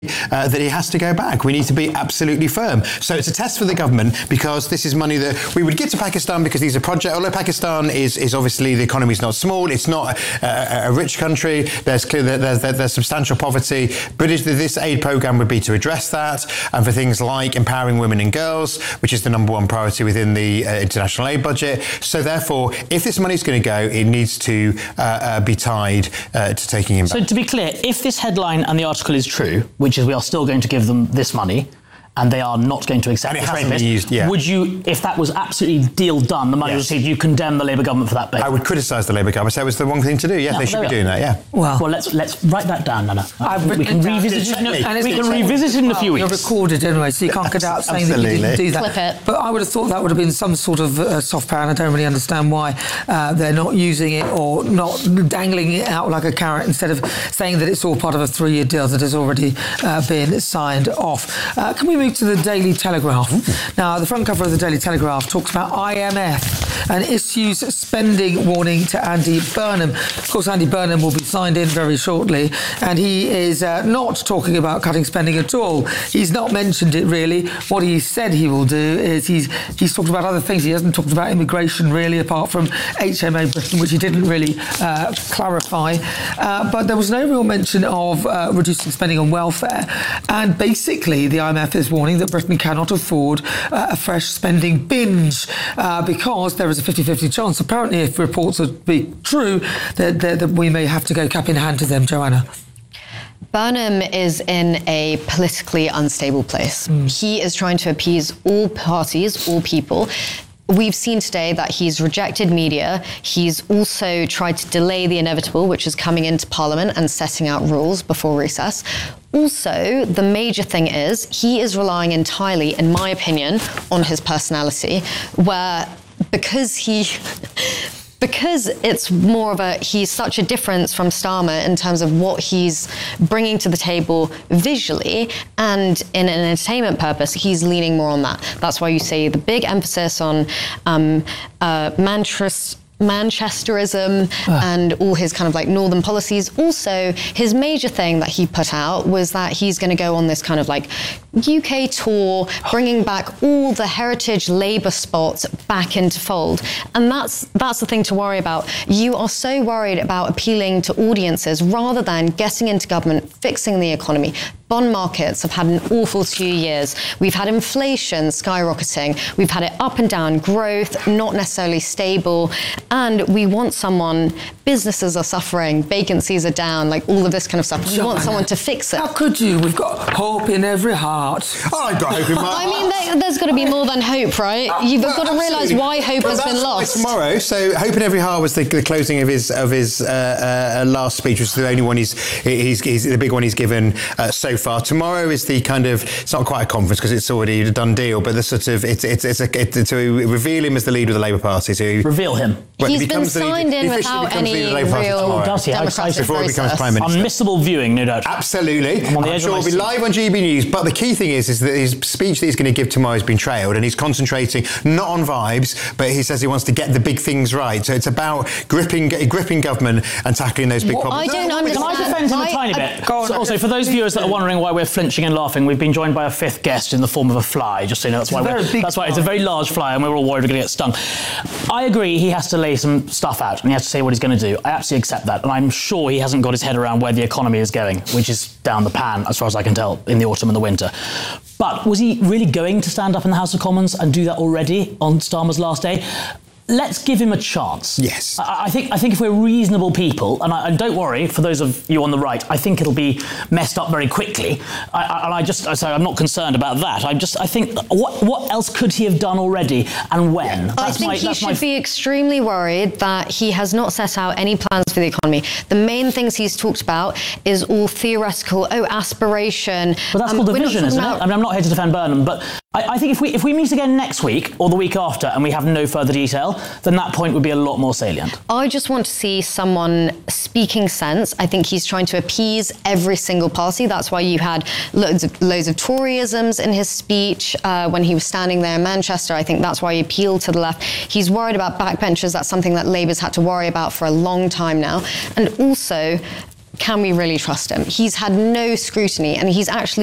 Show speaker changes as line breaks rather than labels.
that he has to go back. We need to be absolutely firm. So it's a test for the government, because this is money that we would give to Pakistan because these are projects. Although Pakistan is obviously, the economy is not small, it's not a rich country, there's substantial poverty. This aid programme would be to address that, and for things like empowering women and girls, which is the number one priority within the international aid budget. So therefore, if this money's going to go, it needs to be tied to taking him back.
So to be clear, if this headline and the article is true, which is we are still going to give them this money, and they are not going to accept this recipe, would you, if that was absolutely deal done, the money was received, you condemn the Labour government for that bit?
I would criticise the Labour government. Say it was the wrong thing to do. Yeah, they should be doing that. Yeah.
Well, let's write that down, Nana. We can revisit it in a few weeks.
You're recorded anyway, so you can't get out saying that you didn't do that.
Clip it.
But I would have thought that would have been some sort of soft power, and I don't really understand why they're not using it or not dangling it out like a carrot instead of saying that it's all part of a 3-year deal that has already been signed off. Can we move to the Daily Telegraph? Now, the front cover of the Daily Telegraph talks about IMF and issues spending warning to Andy Burnham. Of course, Andy Burnham will be signed in very shortly, and he is not talking about cutting spending at all. He's not mentioned it really. What he said he will do is he's talked about other things. He hasn't talked about immigration really, apart from HMO Britain, which he didn't really clarify. But there was no real mention of reducing spending on welfare. And basically, the IMF is warning that Britain cannot afford a fresh spending binge because there is a 50-50 chance, apparently, if reports are to be true, that we may have to go cap in hand to them. Joanna?
Burnham is in a politically unstable place. He is trying to appease all parties, all people. We've seen today that he's rejected media. He's also tried to delay the inevitable, which is coming into Parliament and setting out rules before recess. Also, the major thing is he is relying entirely, in my opinion, on his personality, where because it's more of he's such a difference from Starmer in terms of what he's bringing to the table visually, and in an entertainment purpose, he's leaning more on that. That's why you see the big emphasis on Manchesterism and all his kind of like northern policies. Also, his major thing that he put out was that he's going to go on this kind of like UK tour, bringing back all the heritage Labour spots back into fold. And that's the thing to worry about. You are so worried about appealing to audiences rather than getting into government, fixing the economy. Bond markets have had an awful 2 years. We've had inflation skyrocketing. We've had it up and down, growth not necessarily stable. And we want someone, businesses are suffering, vacancies are down, like all of this kind of stuff. We want someone to fix it.
How could you? We've got hope in every heart.
Oh, I've got hope in my heart.
I mean, there's got to be more than hope, right? You've got to realise why hope has been lost.
Tomorrow, so Hope in Every Heart was the closing of his last speech, which is the only one he's the big one he's given so far. Tomorrow is the kind of, it's not quite a conference because it's already a done deal, but the sort of it's to reveal him as the leader of the Labour Party. To
reveal him.
He's been signed in without any real democratic
before he becomes Prime Minister.
Unmissable viewing, no doubt.
Absolutely. I'm sure it'll be live on GB News. But the key thing is that his speech that he's going to give tomorrow has been trailed, and he's concentrating not on vibes, but he says he wants to get the big things right. So it's about gripping government and tackling those big problems.
I don't understand.
Can I defend him a tiny bit? Also, for those viewers that are wondering why we're flinching and laughing, we've been joined by a fifth guest in the form of a fly. Just so you know, that's why it's a very large fly, and we're all worried we're going to get stung. I agree he has to lay some stuff out, and he has to say what he's going to do. I absolutely accept that, and I'm sure he hasn't got his head around where the economy is going, which is down the pan, as far as I can tell, in the autumn and the winter. But was he really going to stand up in the House of Commons and do that already on Starmer's last day? Let's give him a chance.
Yes.
I think if we're reasonable people, and don't worry, for those of you on the right, I think it'll be messed up very quickly. I'm not concerned about that. I think, what else could he have done already, and when?
I think he should be extremely worried that he has not set out any plans for the economy. The main things he's talked about is all theoretical, aspiration.
But that's called the vision, isn't it? I mean, I'm not here to defend Burnham, but I think if we meet again next week or the week after and we have no further detail, then that point would be a lot more salient.
I just want to see someone speaking sense. I think he's trying to appease every single party. That's why you had loads of Toryisms in his speech when he was standing there in Manchester. I think that's why he appealed to the left. He's worried about backbenchers. That's something that Labour's had to worry about for a long time now. And also, can we really trust him? He's had no scrutiny, and he's actually